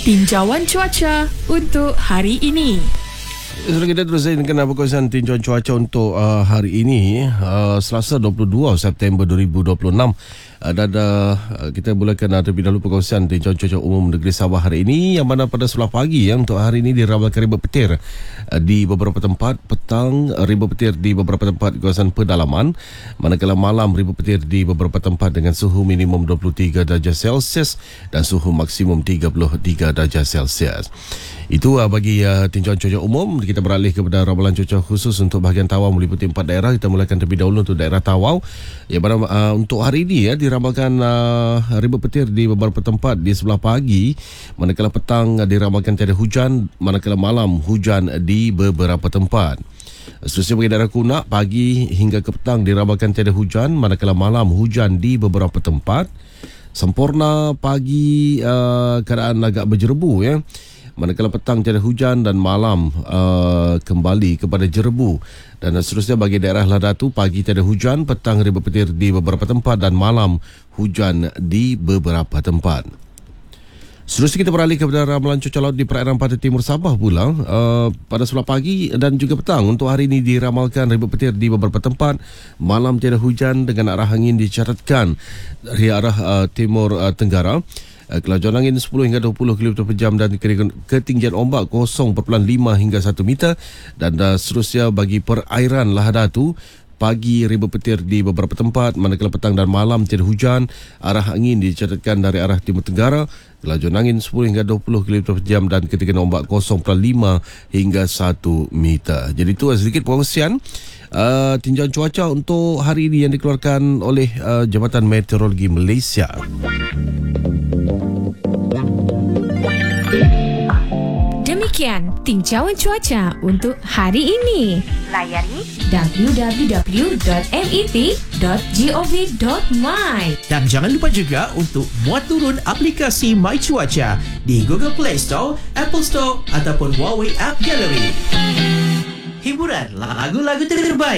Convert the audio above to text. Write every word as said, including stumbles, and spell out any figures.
Tinjauan cuaca untuk hari ini. Sudah kita teruskan dengan perkongsian tinjauan cuaca untuk uh, hari ini, uh, Selasa dua puluh dua September dua ribu dua puluh enam. Uh, dan uh, kita mulakan uh, terlebih dahulu perkongsian tinjauan cuaca umum negeri Sabah hari ini, yang mana pada sebelah pagi yang untuk hari ini diramalkan ribut petir uh, di beberapa tempat, petang uh, ribut petir di beberapa tempat di kawasan pedalaman, manakala malam ribut petir di beberapa tempat dengan suhu minimum dua puluh tiga darjah Celsius dan suhu maksimum tiga puluh tiga darjah Celsius. Itu uh, bagi uh, tinjauan cuaca umum. Kita beralih kepada ramalan cuaca khusus untuk bahagian Tawau meliputi empat daerah. Kita mulakan terlebih dahulu untuk daerah Tawau. Ya, pada, uh, untuk hari ini ya diramalkan uh, ribut petir di beberapa tempat di sebelah pagi, manakala petang uh, diramalkan tiada hujan, manakala malam hujan di beberapa tempat. Seterusnya bagi daerah Kunak, pagi hingga ke petang diramalkan tiada hujan, manakala malam hujan di beberapa tempat. Sempurna pagi uh, keadaan agak berjerebu ya. Manakala petang tiada hujan dan malam uh, kembali kepada jerebu. Dan seterusnya bagi daerah Ladatu, pagi tiada hujan, petang ribut petir di beberapa tempat dan malam hujan di beberapa tempat. Seterusnya kita beralih kepada ramalan cuaca laut di perairan pantai timur Sabah pula. Uh, pada sebelah pagi dan juga petang untuk hari ini diramalkan ribut petir di beberapa tempat, malam tiada hujan dengan arah angin dicatatkan dari arah uh, timur uh, tenggara. Kelajuan angin sepuluh hingga dua puluh kilometer per jam dan ketinggian ombak kosong perpuluhan lima hingga satu meter. Dan uh, seterusnya bagi perairan Lahadatu, pagi ribut petir di beberapa tempat, manakala petang dan malam tiada hujan, arah angin dicatatkan dari arah timur tenggara. Kelajuan angin sepuluh hingga dua puluh kilometer per jam dan ketinggian ombak kosong perpuluhan lima hingga satu meter. Jadi itu sedikit perkongsian uh, tinjauan cuaca untuk hari ini yang dikeluarkan oleh uh, Jabatan Meteorologi Malaysia. Demikian tinjauan cuaca untuk hari ini. Layari w w w dot met dot gov dot my. Dan jangan lupa juga untuk muat turun aplikasi My Cuaca di Google Play Store, Apple Store ataupun Huawei App Gallery. Hiburan lagu-lagu terbaik